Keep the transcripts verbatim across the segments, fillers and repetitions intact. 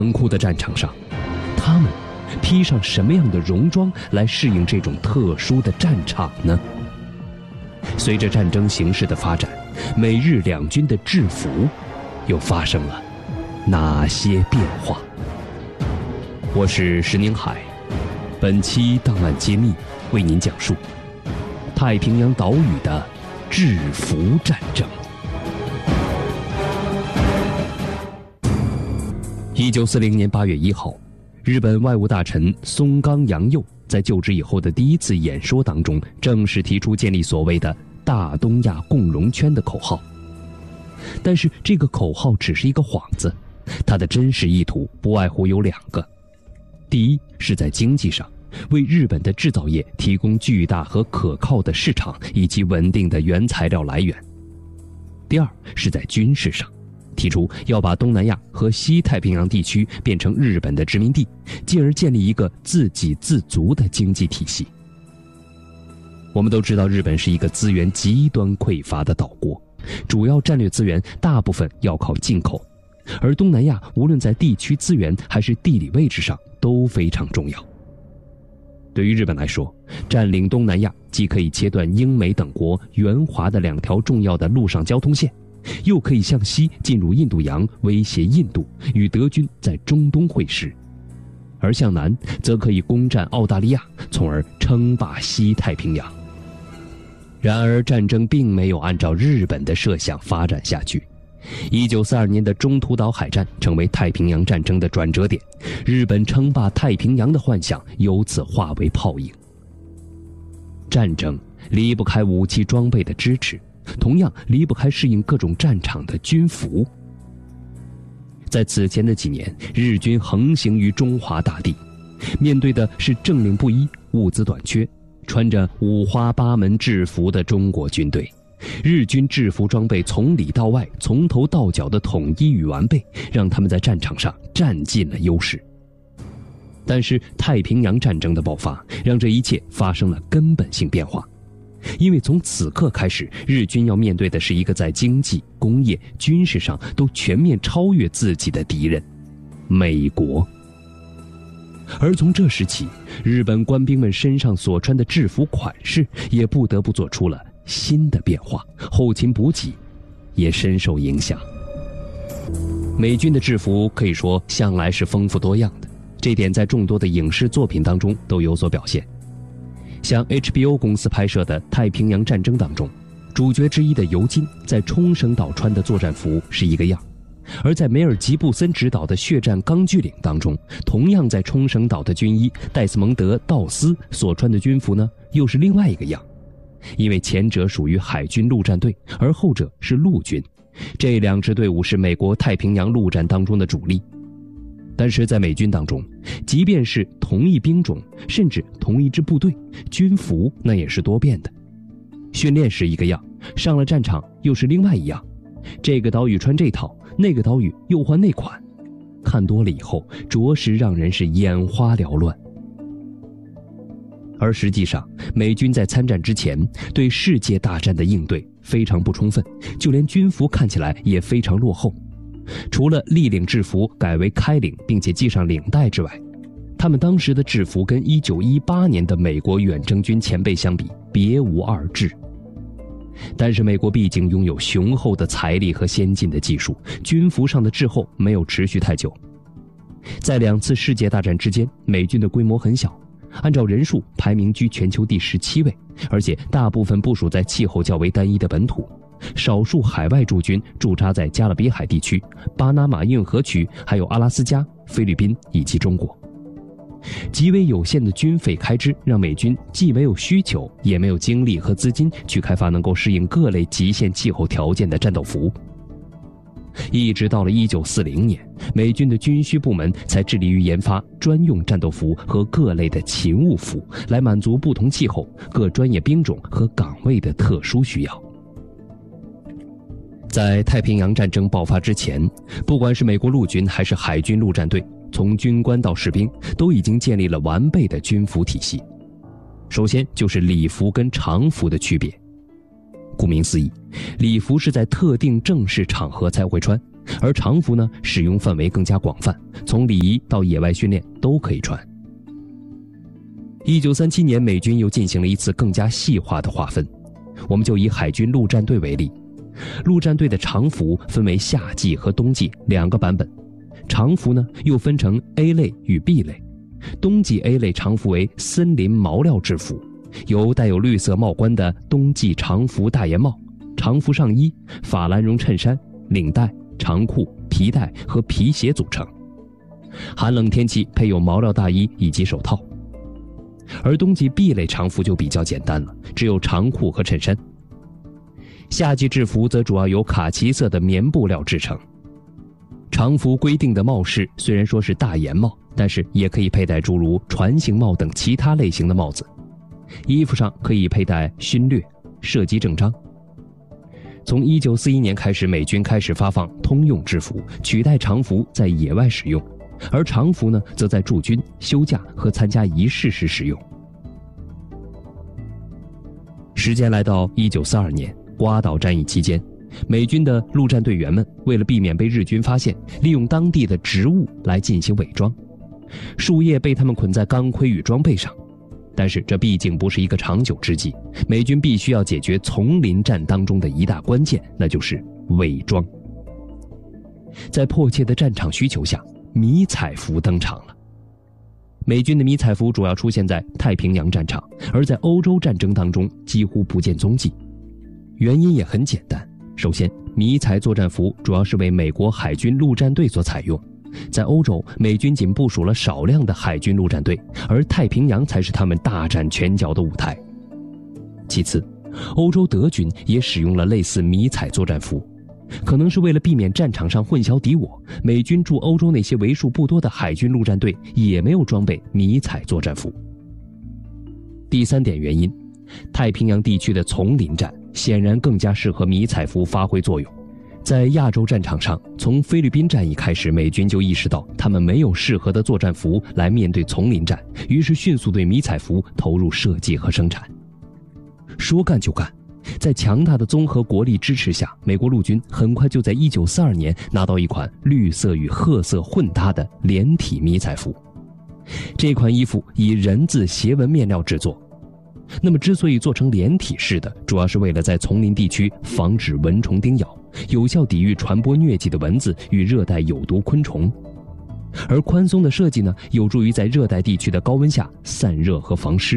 残酷的战场上，他们披上什么样的戎装来适应这种特殊的战场呢？随着战争形势的发展，美日两军的制服又发生了哪些变化？我是石宁海，本期档案揭秘为您讲述太平洋岛屿的制服战争。一九四零年八月一号，日本外务大臣松冈洋右在就职以后的第一次演说当中，正式提出建立所谓的大东亚共荣圈的口号。但是这个口号只是一个幌子，它的真实意图不外乎有两个。第一，是在经济上为日本的制造业提供巨大和可靠的市场以及稳定的原材料来源。第二，是在军事上提出要把东南亚和西太平洋地区变成日本的殖民地，进而建立一个自给自足的经济体系。我们都知道，日本是一个资源极端匮乏的岛国，主要战略资源大部分要靠进口，而东南亚无论在地区资源还是地理位置上都非常重要。对于日本来说，占领东南亚既可以切断英美等国援华的两条重要的陆上交通线，又可以向西进入印度洋，威胁印度，与德军在中东会师，而向南则可以攻占澳大利亚，从而称霸西太平洋。然而战争并没有按照日本的设想发展下去。一九四二年的中途岛海战成为太平洋战争的转折点，日本称霸太平洋的幻想由此化为泡影。战争离不开武器装备的支持，同样离不开适应各种战场的军服。在此前的几年，日军横行于中华大地，面对的是政令不一、物资短缺、穿着五花八门制服的中国军队。日军制服装备从里到外、从头到脚的统一与完备，让他们在战场上占尽了优势。但是太平洋战争的爆发让这一切发生了根本性变化，因为从此刻开始，日军要面对的是一个在经济、工业、军事上都全面超越自己的敌人——美国。而从这时起，日本官兵们身上所穿的制服款式也不得不做出了新的变化，后勤补给也深受影响。美军的制服可以说向来是丰富多样的，这点在众多的影视作品当中都有所表现。像 H B O 公司拍摄的《太平洋战争》当中，主角之一的尤金在冲绳岛穿的作战服是一个样，而在梅尔吉布森执导的《血战钢锯岭》当中，同样在冲绳岛的军医戴斯蒙德·道斯所穿的军服呢又是另外一个样。因为前者属于海军陆战队，而后者是陆军，这两支队伍是美国太平洋陆战当中的主力。但是在美军当中，即便是同一兵种，甚至同一支部队，军服那也是多变的。训练时一个样，上了战场又是另外一样，这个岛屿穿这套，那个岛屿又换那款，看多了以后着实让人是眼花缭乱。而实际上，美军在参战之前对世界大战的应对非常不充分，就连军服看起来也非常落后。除了立领制服改为开领并且系上领带之外，他们当时的制服跟一九一八年的美国远征军前辈相比别无二致。但是美国毕竟拥有雄厚的财力和先进的技术，军服上的滞后没有持续太久。在两次世界大战之间，美军的规模很小，按照人数排名居全球第十七位，而且大部分部署在气候较为单一的本土，少数海外驻军驻扎在加勒比海地区、巴拿马运河区，还有阿拉斯加、菲律宾以及中国。极为有限的军费开支让美军既没有需求，也没有精力和资金去开发能够适应各类极限气候条件的战斗服。一直到了一九四零年，美军的军需部门才致力于研发专用战斗服和各类的勤务服，来满足不同气候、各专业兵种和岗位的特殊需要。在太平洋战争爆发之前，不管是美国陆军还是海军陆战队，从军官到士兵都已经建立了完备的军服体系。首先就是礼服跟常服的区别。顾名思义，礼服是在特定正式场合才会穿， 而常服呢，使用范围更加广泛，从礼仪到野外训练都可以穿。一九三七年，美军又进行了一次更加细化的划分。我们就以海军陆战队为例，陆战队的常服分为夏季和冬季两个版本，常服呢又分成 A 类与 B 类。冬季 A 类常服为森林毛料制服，由带有绿色帽冠的冬季常服大檐帽、常服上衣、法兰绒衬衫、领带、长裤、皮带和皮鞋组成。寒冷天气配有毛料大衣以及手套。而冬季 B 类常服就比较简单了，只有长裤和衬衫。夏季制服则主要由卡其色的棉布料制成。常服规定的帽饰虽然说是大檐帽，但是也可以佩戴诸如船形帽等其他类型的帽子。衣服上可以佩戴勋略、射击正章。从一九四一年开始，美军开始发放通用制服，取代常服在野外使用，而常服呢，则在驻军、休假和参加仪式时使用。时间来到一九四二年，瓜岛战役期间，美军的陆战队员们为了避免被日军发现，利用当地的植物来进行伪装。树叶被他们捆在钢盔与装备上，但是这毕竟不是一个长久之计，美军必须要解决丛林战当中的一大关键，那就是伪装。在迫切的战场需求下，迷彩服登场了。美军的迷彩服主要出现在太平洋战场，而在欧洲战争当中几乎不见踪迹。原因也很简单，首先，迷彩作战服主要是为美国海军陆战队所采用，在欧洲，美军仅部署了少量的海军陆战队，而太平洋才是他们大展拳脚的舞台。其次，欧洲德军也使用了类似迷彩作战服，可能是为了避免战场上混淆敌我，美军驻欧洲那些为数不多的海军陆战队也没有装备迷彩作战服。第三点原因，太平洋地区的丛林战显然更加适合迷彩服发挥作用。在亚洲战场上，从菲律宾战役开始，美军就意识到他们没有适合的作战服来面对丛林战，于是迅速对迷彩服投入设计和生产。说干就干，在强大的综合国力支持下，美国陆军很快就在一九四二年拿到一款绿色与褐色混搭的连体迷彩服。这款衣服以人字斜纹面料制作，那么之所以做成连体式的，主要是为了在丛林地区防止蚊虫叮咬，有效抵御传播疟疾的蚊子与热带有毒昆虫。而宽松的设计呢，有助于在热带地区的高温下散热和防湿。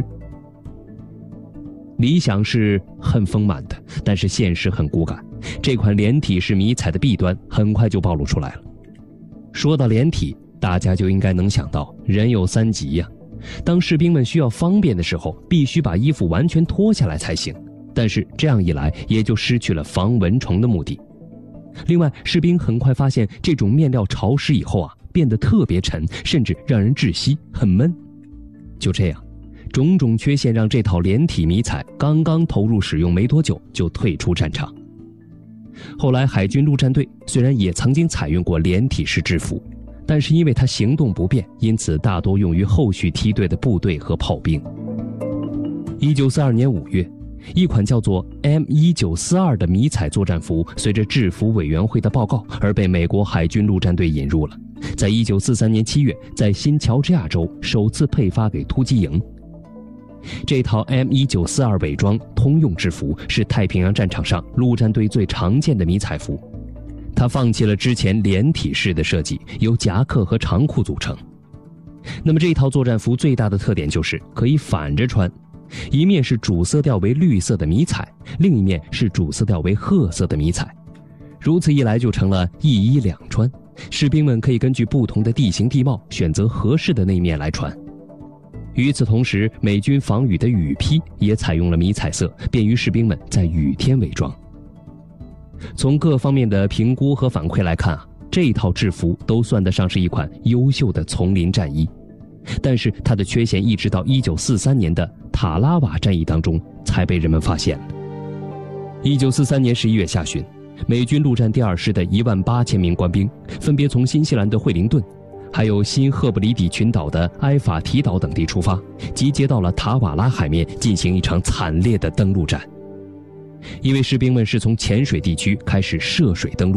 理想是很丰满的，但是现实很骨感。这款连体式迷彩的弊端很快就暴露出来了。说到连体，大家就应该能想到人有三急呀。当士兵们需要方便的时候，必须把衣服完全脱下来才行，但是这样一来也就失去了防蚊虫的目的。另外，士兵很快发现这种面料潮湿以后啊，变得特别沉，甚至让人窒息，很闷。就这样，种种缺陷让这套连体迷彩刚刚投入使用没多久就退出战场。后来海军陆战队虽然也曾经采用过连体式制服，但是因为它行动不便，因此大多用于后续梯队的部队和炮兵。一九四二年五月，一款叫做 M 一九四二 的迷彩作战服随着制服委员会的报告而被美国海军陆战队引入了，在一九四三年七月在新乔治亚州首次配发给突击营。这套 M 一九四二 伪装通用制服是太平洋战场上陆战队最常见的迷彩服，它放弃了之前连体式的设计，由夹克和长裤组成。那么这套作战服最大的特点就是可以反着穿，一面是主色调为绿色的迷彩，另一面是主色调为褐色的迷彩。如此一来就成了一衣两穿，士兵们可以根据不同的地形地貌选择合适的那一面来穿。与此同时，美军防雨的雨披也采用了迷彩色，便于士兵们在雨天伪装。从各方面的评估和反馈来看啊，这一套制服都算得上是一款优秀的丛林战衣。但是它的缺陷一直到一九四三年的塔拉瓦战役当中才被人们发现了。一九四三年十一月下旬，美军陆战第二师的一万八千名官兵分别从新西兰的惠灵顿，还有新赫布里底群岛的埃法提岛等地出发，集结到了塔瓦拉海面进行一场惨烈的登陆战。因为士兵们是从浅水地区开始涉水登陆的，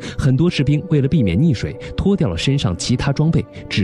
很多士兵为了避免溺水，脱掉了身上其他装备，只